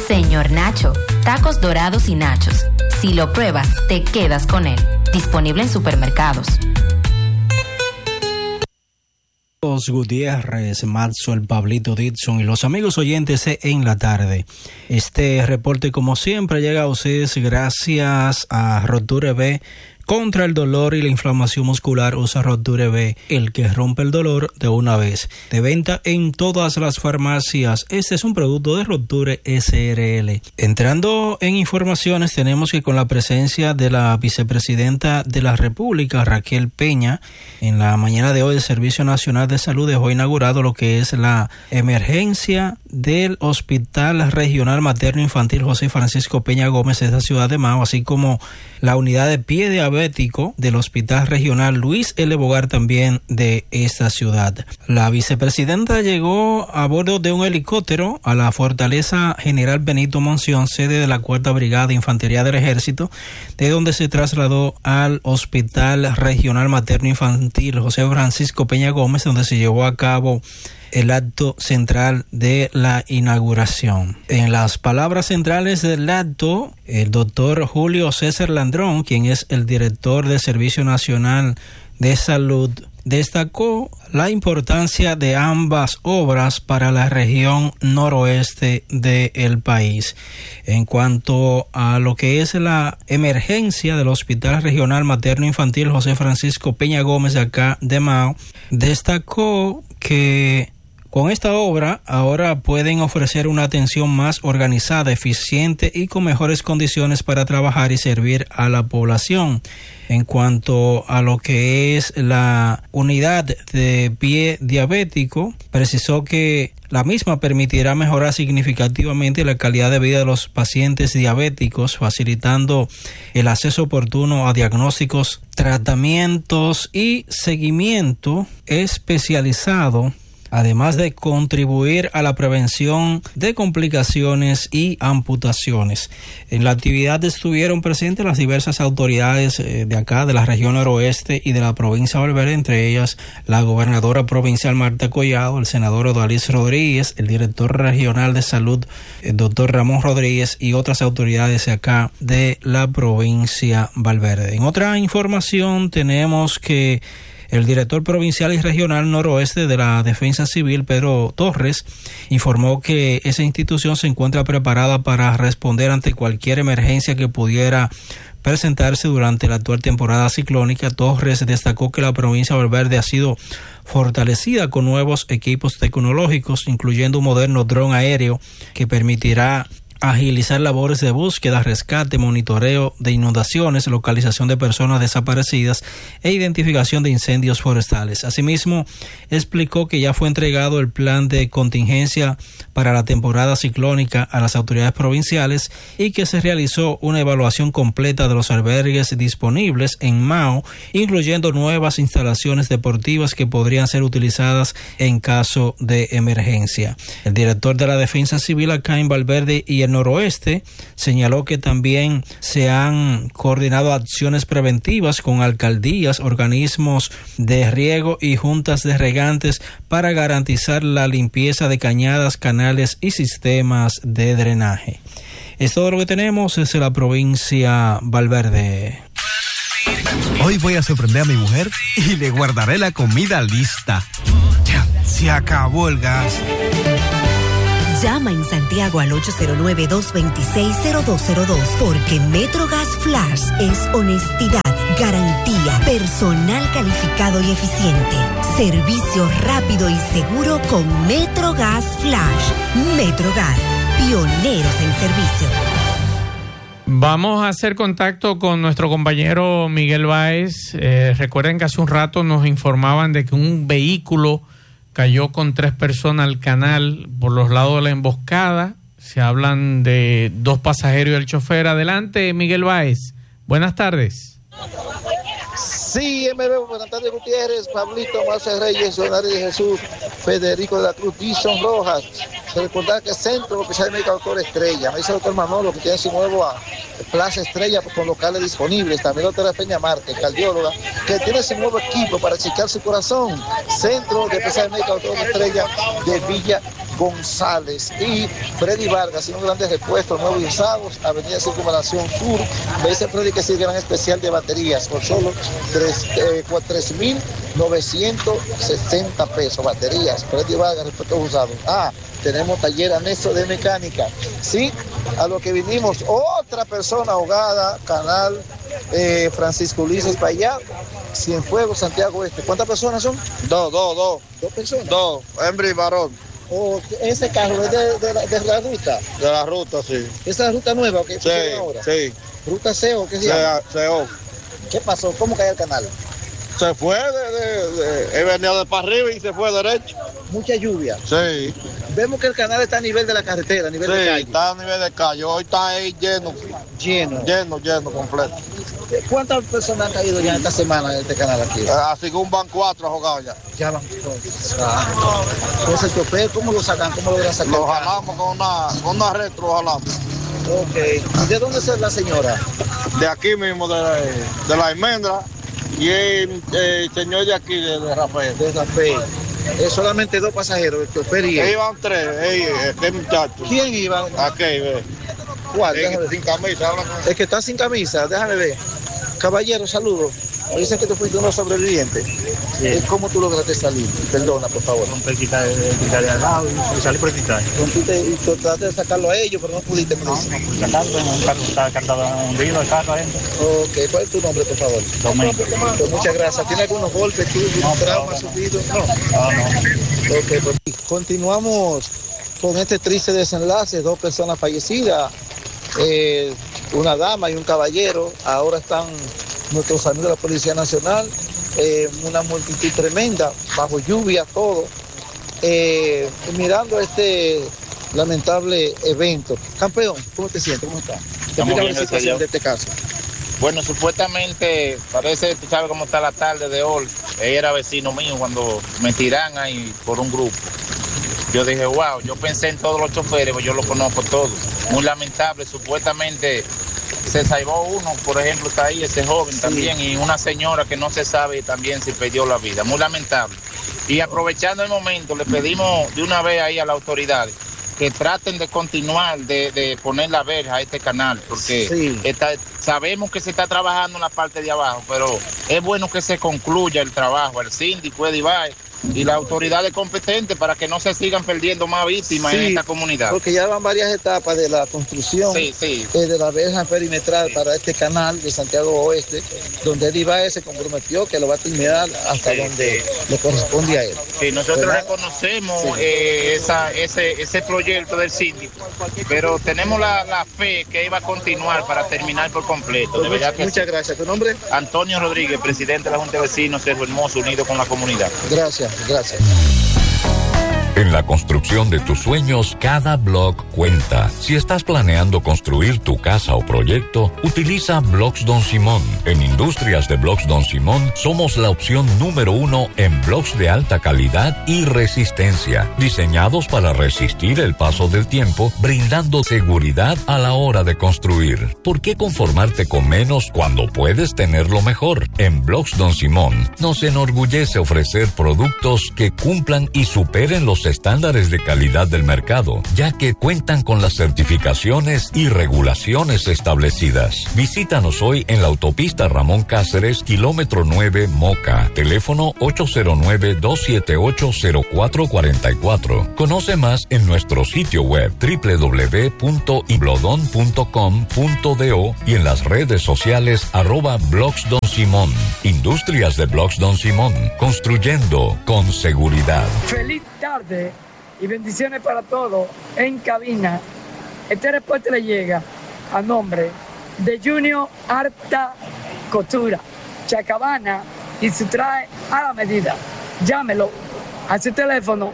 Señor Nacho, tacos dorados y nachos. Si lo pruebas, te quedas con él. Disponible en supermercados. Los Gutiérrez, Maxwell, Pablito Dixon y los amigos oyentes en la tarde. Este reporte, como siempre, llega a ustedes gracias a Roture B. Contra el dolor y la inflamación muscular, usa Roture B, el que rompe el dolor de una vez. De venta en todas las farmacias. Este es un producto de Roture SRL. Entrando en informaciones, tenemos que con la presencia de la vicepresidenta de la República, Raquel Peña, en la mañana de hoy el Servicio Nacional de Salud dejó inaugurado lo que es la emergencia del Hospital Regional Materno Infantil José Francisco Peña Gómez de esta ciudad de Mao, así como la unidad de pie diabético del Hospital Regional Luis L. Bogar también de esta ciudad. La vicepresidenta llegó a bordo de un helicóptero a la Fortaleza General Benito Monción, sede de la 4ª Brigada de Infantería del Ejército, de donde se trasladó al Hospital Regional Materno Infantil José Francisco Peña Gómez, donde se llevó a cabo el acto central de la inauguración. En las palabras centrales del acto, el doctor Julio César Landrón, quien es el director del Servicio Nacional de Salud, destacó la importancia de ambas obras para la región noroeste del país. En cuanto a lo que es la emergencia del Hospital Regional Materno Infantil José Francisco Peña Gómez de acá de Mao, destacó que con esta obra ahora pueden ofrecer una atención más organizada, eficiente y con mejores condiciones para trabajar y servir a la población. En cuanto a lo que es la unidad de pie diabético, precisó que la misma permitirá mejorar significativamente la calidad de vida de los pacientes diabéticos, facilitando el acceso oportuno a diagnósticos, tratamientos y seguimiento especializado, además de contribuir a la prevención de complicaciones y amputaciones. En la actividad estuvieron presentes las diversas autoridades de acá, de la región noroeste y de la provincia de Valverde, entre ellas la gobernadora provincial Marta Collado, el senador Odalis Rodríguez, el director regional de salud, el doctor Ramón Rodríguez y otras autoridades de acá de la provincia Valverde. En otra información tenemos que el director provincial y regional noroeste de la Defensa Civil, Pedro Torres, informó que esa institución se encuentra preparada para responder ante cualquier emergencia que pudiera presentarse durante la actual temporada ciclónica. Torres destacó que la provincia de Valverde ha sido fortalecida con nuevos equipos tecnológicos, incluyendo un moderno dron aéreo que permitirá agilizar labores de búsqueda, rescate, monitoreo de inundaciones, localización de personas desaparecidas e identificación de incendios forestales. Asimismo, explicó que ya fue entregado el plan de contingencia para la temporada ciclónica a las autoridades provinciales y que se realizó una evaluación completa de los albergues disponibles en Mao, incluyendo nuevas instalaciones deportivas que podrían ser utilizadas en caso de emergencia. El director de la Defensa Civil acá en Valverde y el noroeste señaló que también se han coordinado acciones preventivas con alcaldías, organismos de riego y juntas de regantes para garantizar la limpieza de cañadas, canales y sistemas de drenaje. Es todo lo que tenemos desde la provincia Valverde. Hoy voy a sorprender a mi mujer y le guardaré la comida lista. Ya, se acabó el gas. Llama en Santiago al 809-226-0202 porque MetroGas Flash es honestidad, garantía, personal calificado y eficiente, servicio rápido y seguro con MetroGas Flash. MetroGas, pioneros en servicio. Vamos a hacer contacto con nuestro compañero Miguel Báez. Recuerden que hace un rato nos informaban de que un vehículo cayó con 3 personas al canal por los lados de la emboscada. Se hablan de 2 pasajeros y el chofer. Adelante, Miguel Báez. Buenas tardes. Sí, MB, buenas tardes, Gutiérrez, Pablito, Marcel Reyes, Leonardo de Jesús, Federico de la Cruz, Dixon Rojas. Se recordar que el Centro Especial Médico Doctor Estrella, me dice el doctor Manolo que tiene su nuevo Plaza Estrella con locales disponibles. También la doctora Peña Márquez, cardióloga, que tiene su nuevo equipo para checar su corazón. Centro de Especial Médico Doctor Estrella de Villa González y Freddy Vargas, y un grandes repuestos nuevos y usados, Avenida Circunvalación Sur. Me dice Freddy que es el gran especial de baterías por solo 3,960 pesos. Baterías, Freddy Vargas, repuestos usados. Tenemos taller anexo de mecánica. Sí, a lo que vinimos, otra persona ahogada, canal Francisco Ulises para allá, Cienfuegos, Santiago Este. ¿Cuántas personas son? Dos. ¿Dos personas? Dos, hembra y varón. ¿Ese carro es de la ruta? De la ruta, sí. ¿Esa es la ruta nueva que pusieron ahora? Sí. ¿Ruta CO? ¿Qué se llama? CO. ¿Qué pasó? ¿Cómo cayó el canal? Se fue, él venía de para arriba y se fue derecho. ¿Mucha lluvia? Sí. Vemos que el canal está a nivel de la carretera, a nivel de calle. Sí, está a nivel de calle. Hoy está ahí lleno. Lleno, completo. ¿Cuántas personas han caído ya esta semana en este canal aquí? Según van 4 ahogados ya. Ya van 4. Entonces el chofer, ¿cómo lo sacan? ¿Cómo lo sacar? Lo jalamos con una retro, lo jalamos. Ok. ¿De dónde es la señora? De aquí mismo, de la almendra. Y el señor de aquí, de Rafael. De Rafael. Solamente 2 pasajeros, el chofer y él. Iban 3, este muchacho. ¿Quién iba? Aquí, ve. ¿Cuál? Sin camisa. El que está sin camisa, déjame ver. Caballero, saludos. Me dicen que tú fuiste uno sobreviviente. Sí. ¿Cómo tú lograste salir? Perdona, por favor. Rompí el quitar de al lado y salí por el quitar. Rompiste y trataste de sacarlo a ellos, pero no pudiste. No pude sacarlo, un carro estaba hundido, el carro adentro. Ok, ¿cuál es tu nombre, por favor? Domingo. Pues muchas gracias. ¿Tiene algunos golpes, traumas sufridos? No. Ok, pues continuamos con este triste desenlace. 2 personas fallecidas, una dama y un caballero. Ahora están nuestros amigos de la Policía Nacional, una multitud tremenda, bajo lluvia, todo, mirando este lamentable evento. Campeón, ¿cómo te sientes? ¿Cómo estás? Explica la situación de este caso. Bueno, supuestamente, parece, tú sabes cómo está la tarde de hoy. Él era vecino mío cuando me tiran ahí por un grupo. Yo dije, wow, yo pensé en todos los choferes, pues yo los conozco todos. Muy lamentable, supuestamente se salvó uno, por ejemplo, está ahí ese joven también, y una señora que no se sabe también si perdió la vida. Muy lamentable. Y aprovechando el momento, le pedimos de una vez ahí a las autoridades que traten de continuar, de poner la verja a este canal, porque sabemos que se está trabajando en la parte de abajo, pero es bueno que se concluya el trabajo, el síndico, Eddie Baez, y las autoridades competentes para que no se sigan perdiendo más víctimas en esta comunidad. Porque ya van varias etapas de la construcción de la verja perimetral para este canal de Santiago Oeste, donde Eddie Baez se comprometió que lo va a terminar hasta donde le corresponde a él. Sí, nosotros reconocemos ese proyecto del síndico, pero tenemos la fe que iba a continuar para terminar por completo. De verdad que muchas gracias. ¿Tu nombre? Antonio Rodríguez, presidente de la Junta de Vecinos Cerro Hermoso, unido con la comunidad. Gracias. En la construcción de tus sueños, cada block cuenta. Si estás planeando construir tu casa o proyecto, utiliza Blocks Don Simón. En Industrias de Blocks Don Simón, somos la opción número 1 en blocks de alta calidad y resistencia, diseñados para resistir el paso del tiempo, brindando seguridad a la hora de construir. ¿Por qué conformarte con menos cuando puedes tenerlo mejor? En Blocks Don Simón, nos enorgullece ofrecer productos que cumplan y superen los estándares de calidad del mercado, ya que cuentan con las certificaciones y regulaciones establecidas. Visítanos hoy en la autopista Ramón Cáceres, kilómetro 9, Moca. Teléfono 809-278-0444. Conoce más en nuestro sitio web www.iblodon.com.do y en las redes sociales @Blocks Don Simón. Industrias de Blocks Don Simón, construyendo con seguridad. Feliz tarde y bendiciones para todos en cabina. Este reporte le llega a nombre de Junior Harta Costura, Chacabana, y se trae a la medida. Llámelo a su teléfono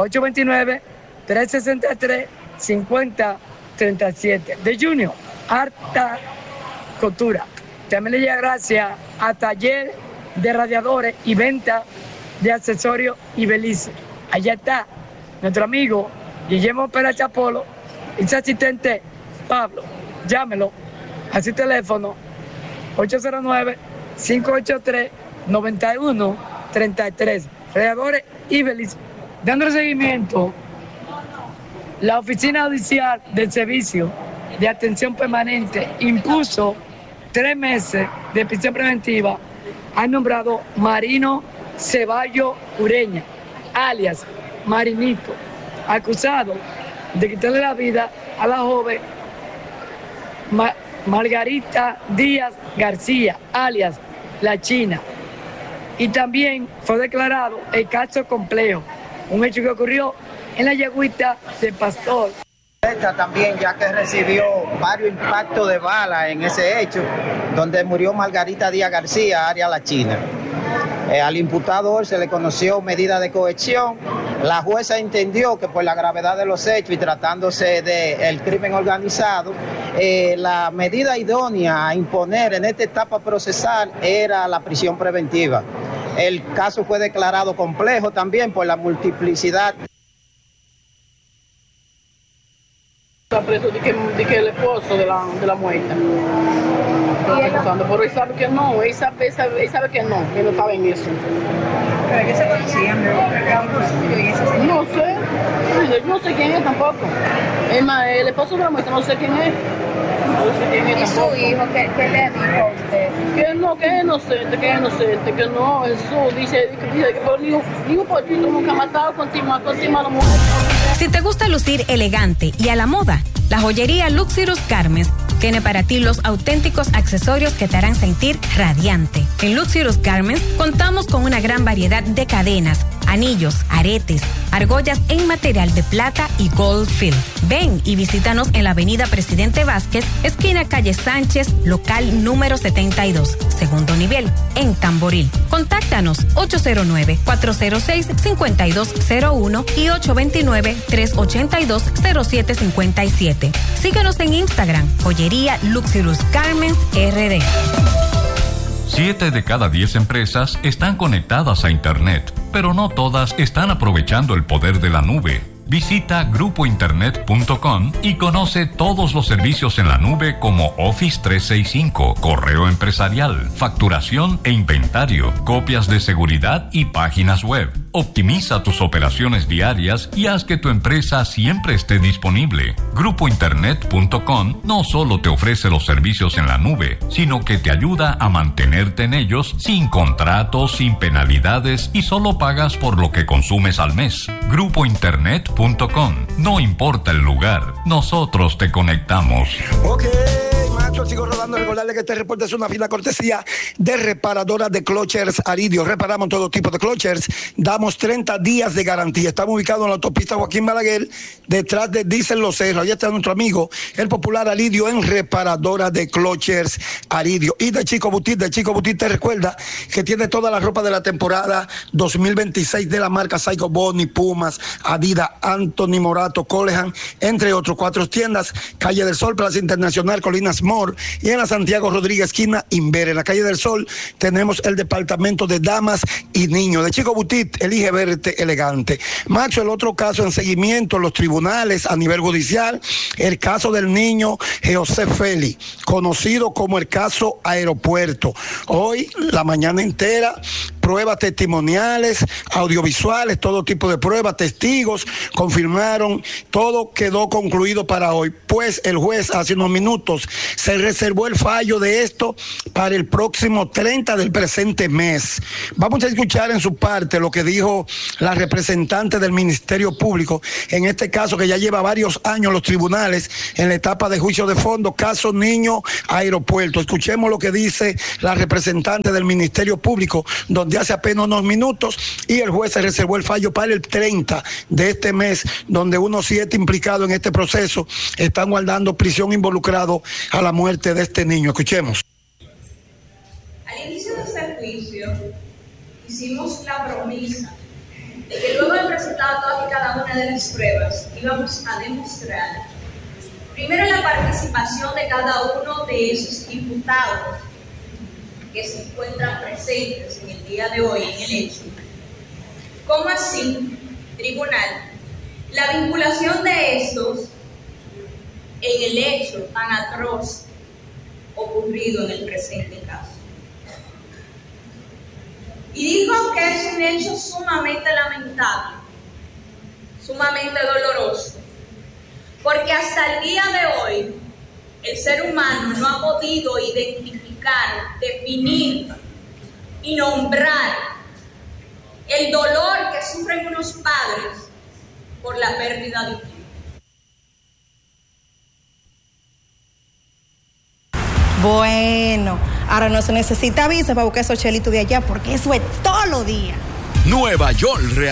829-363-5037 de Junior Harta Costura. También le llega gracias a Taller de Radiadores y Venta de Accesorios y Belice. Allá está nuestro amigo Guillermo Pérez Chapolo y su asistente Pablo. Llámelo a su teléfono 809-583-9133. Radiadores y Belice. Dando seguimiento La Oficina Judicial del Servicio de Atención Permanente impuso 3 meses de prisión preventiva al nombrado Marino Ceballos Ureña, alias Marinito, acusado de quitarle la vida a la joven Margarita Díaz García, alias La China. Y también fue declarado el caso complejo, un hecho que ocurrió en la yegüita de Pastor. También, ya que recibió varios impactos de bala en ese hecho, donde murió Margarita Díaz García, área La China. Al imputado se le conoció medida de coerción. La jueza entendió que por la gravedad de los hechos y tratándose del crimen organizado, la medida idónea a imponer en esta etapa procesal era la prisión preventiva. El caso fue declarado complejo también por la multiplicidad. Está preso de que el esposo de la muerta. Pero él sabe que no, él sabe que no estaba en eso. ¿Pero qué se conocían? No sé quién es tampoco. Es más, el esposo de la muerta no sé quién es. ¿Y su hijo qué le dijo a usted? Que es inocente, que no, Jesús dice que ni un poquito nunca ha matado continúa la mujer. Si te gusta lucir elegante y a la moda, la joyería Luxurious Garments tiene para ti los auténticos accesorios que te harán sentir radiante. En Luxurious Garments contamos con una gran variedad de cadenas, anillos, aretes, argollas en material de plata y gold fill. Ven y visítanos en la avenida Presidente Vázquez, esquina calle Sánchez, local número 72, segundo nivel, en Tamboril. Contáctanos 809-406-5201 y 829-382-0757. Síguenos en Instagram, joyería Luxurious Garments RD. 7 de cada 10 empresas están conectadas a Internet, pero no todas están aprovechando el poder de la nube. Visita grupointernet.com y conoce todos los servicios en la nube como Office 365, correo empresarial, facturación e inventario, copias de seguridad y páginas web. Optimiza tus operaciones diarias y haz que tu empresa siempre esté disponible. Grupointernet.com no solo te ofrece los servicios en la nube, sino que te ayuda a mantenerte en ellos sin contratos, sin penalidades y solo pagas por lo que consumes al mes. Grupointernet.com. No importa el lugar, nosotros te conectamos. Ok, macho, sigo rodando. Recordarle que este reporte es una fina cortesía de Reparadora de Clochers Aridio. Reparamos todo tipo de clochers. Damos 30 días de garantía. Estamos ubicados en la autopista Joaquín Balaguer, detrás de Diesel Los Cerros. Allá está nuestro amigo, el popular Aridio, en Reparadora de Clochers Aridio. Y de Chico Boutique te recuerda que tiene toda la ropa de la temporada 2026 de la marca Psycho Bonnie, Pumas, Adidas, Anthony Morato, Colehan, entre otros. 4 tiendas: Calle del Sol, Plaza Internacional, Colinas Mall, y en la Santiago Rodríguez, esquina Inver. En la Calle del Sol tenemos el departamento de damas y niños. De Chico Boutique, elige verte elegante. Macho, el otro caso en seguimiento en los tribunales a nivel judicial, el caso del niño José Félix, conocido como el caso Aeropuerto. Hoy, la mañana entera, pruebas testimoniales, audiovisuales, todo tipo de pruebas, testigos, confirmaron, todo quedó concluido para hoy. Pues el juez hace unos minutos se reservó el fallo de esto para el próximo 30 del presente mes. Vamos a escuchar en su parte lo que dijo la representante del Ministerio Público, en este caso que ya lleva varios años los tribunales en la etapa de juicio de fondo, caso Niño Aeropuerto. Escuchemos lo que dice la representante del Ministerio Público, donde hace apenas unos minutos, y el juez se reservó el fallo para el 30 de este mes, donde unos 7 implicados en este proceso están guardando prisión involucrado a la muerte de este niño. Escuchemos. Al inicio de este juicio hicimos la promesa de que luego de presentar todas y cada una de las pruebas íbamos a demostrar primero la participación de cada uno de esos imputados que se encuentran presentes en el día de hoy en el hecho, como así, tribunal, la vinculación de estos en el hecho tan atroz ocurrido en el presente caso. Y digo que es un hecho sumamente lamentable, sumamente doloroso, porque hasta el día de hoy el ser humano no ha podido identificar, definir y nombrar el dolor que sufren unos padres por la pérdida de un hijo. Bueno, ahora no se necesita visa para buscar esos chelitos de allá, porque eso es todos los días. Nueva York